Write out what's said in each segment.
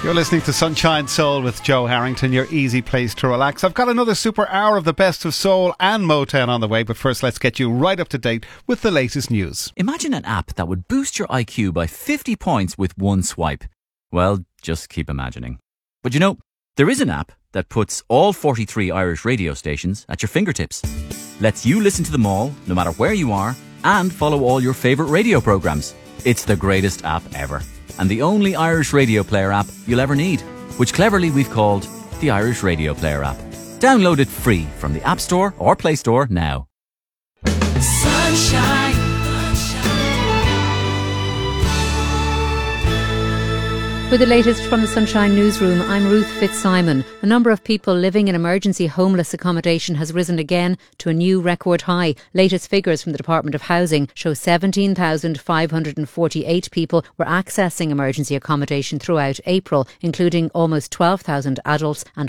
You're listening to Sunshine Soul with Joe Harrington, your easy place to relax. I've got another super hour of the best of soul and Motown on the way, but first let's get you right up to date with the latest news. Imagine an app that would boost your IQ by 50 points with one swipe. Well, just keep imagining. But you know, there is an app that puts all 43 Irish radio stations at your fingertips. Lets you listen to them all, no matter where you are, and follow all your favourite radio programmes. It's the greatest app ever. And the only Irish radio player app you'll ever need, which cleverly we've called the Irish Radio Player app. Download it free from the App Store or Play Store now. Sunshine. With the latest from the Sunshine Newsroom, I'm Ruth Fitzsimon. The number of people living in emergency homeless accommodation has risen again to a new record high. Latest figures from the Department of Housing show 17,548 people were accessing emergency accommodation throughout April, including almost 12,000 adults and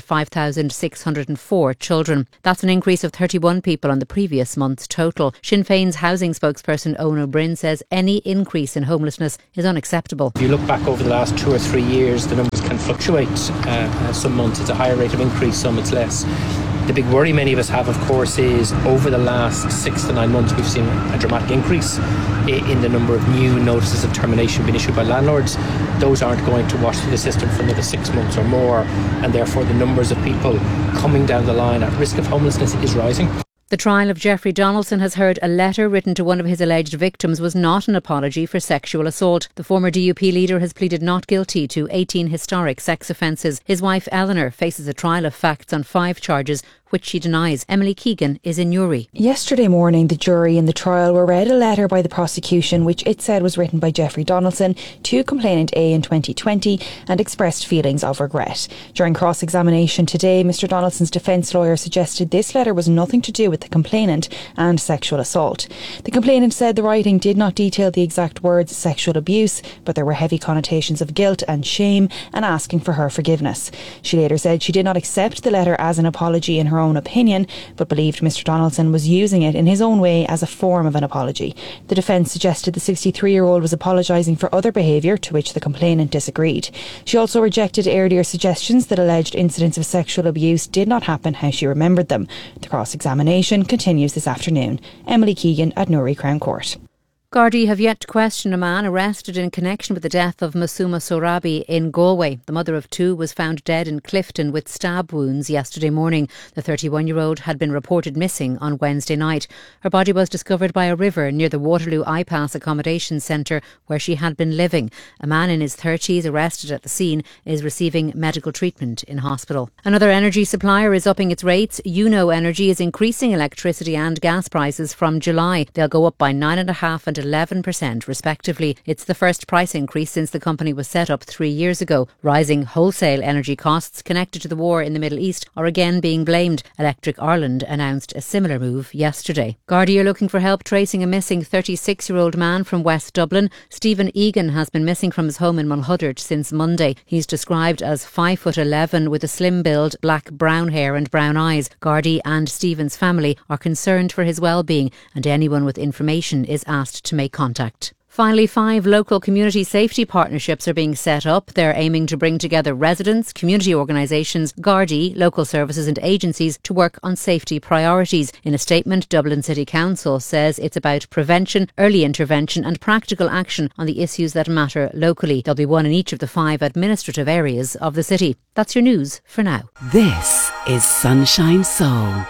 5,604 children. That's an increase of 31 people on the previous month's total. Sinn Féin's housing spokesperson Owen O'Brien says any increase in homelessness is unacceptable. If you look back over the last 2 or 3 years, the numbers can fluctuate. Some months it's a higher rate of increase, some it's less. The big worry many of us have, of course, is over the last 6 to 9 months we've seen a dramatic increase in the number of new notices of termination being issued by landlords. Those aren't going to wash through the system for another 6 months or more, and therefore the numbers of people coming down the line at risk of homelessness is rising. The trial of Jeffrey Donaldson has heard a letter written to one of his alleged victims was not an apology for sexual assault. The former DUP leader has pleaded not guilty to 18 historic sex offences. His wife Eleanor faces a trial of facts on 5 charges, which she denies. Emily Keegan is in Newry. Yesterday morning, the jury in the trial were read a letter by the prosecution which it said was written by Jeffrey Donaldson to complainant A in 2020 and expressed feelings of regret. During cross-examination today, Mr Donaldson's defence lawyer suggested this letter was nothing to do with the complainant and sexual assault. The complainant said the writing did not detail the exact words sexual abuse, but there were heavy connotations of guilt and shame and asking for her forgiveness. She later said she did not accept the letter as an apology in her own opinion, but believed Mr Donaldson was using it in his own way as a form of an apology. The defence suggested the 63-year-old was apologising for other behaviour, to which the complainant disagreed. She also rejected earlier suggestions that alleged incidents of sexual abuse did not happen how she remembered them. The cross-examination continues this afternoon. Emily Keegan at Newry Crown Court. Gardaí have yet to question a man arrested in connection with the death of Masuma Sorabi in Galway. The mother of 2 was found dead in Clifton with stab wounds yesterday morning. The 31-year-old had been reported missing on Wednesday night. Her body was discovered by a river near the Waterloo iPass accommodation centre where she had been living. A man in his 30s arrested at the scene is receiving medical treatment in hospital. Another energy supplier is upping its rates. UNO Energy is increasing electricity and gas prices from July. They'll go up by 9.5% and 11% respectively. It's the first price increase since the company was set up 3 years ago. Rising wholesale energy costs connected to the war in the Middle East are again being blamed. Electric Ireland announced a similar move yesterday. Gardaí are looking for help tracing a missing 36-year-old man from West Dublin. Stephen Egan has been missing from his home in Mulhuddart since Monday. He's described as 5'11" with a slim build, black brown hair and brown eyes. Gardaí and Stephen's family are concerned for his well-being, and anyone with information is asked to make contact. Finally, 5 local community safety partnerships are being set up. They're aiming to bring together residents, community organisations, Gardaí, local services and agencies to work on safety priorities. In a statement, Dublin City Council says it's about prevention, early intervention and practical action on the issues that matter locally. There'll be one in each of the 5 administrative areas of the city. That's your news for now. This is Sunshine Soul.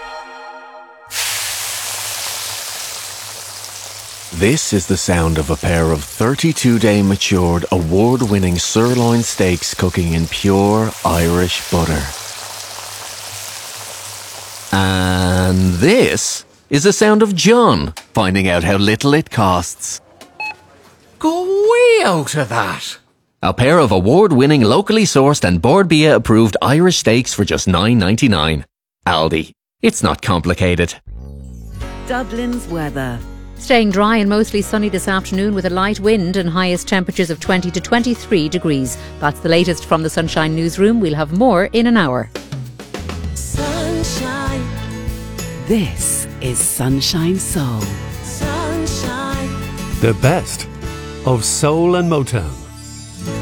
This is the sound of a pair of 32-day matured, award-winning sirloin steaks cooking in pure Irish butter. And this is the sound of John finding out how little it costs. Go way out of that! A pair of award-winning, locally sourced and Bord Bia approved Irish steaks for just $9.99. Aldi. It's not complicated. Dublin's weather. Staying dry and mostly sunny this afternoon with a light wind and highest temperatures of 20 to 23 degrees. That's the latest from the Sunshine Newsroom. We'll have more in an hour. Sunshine. This is Sunshine Soul. Sunshine. The best of soul and Motown.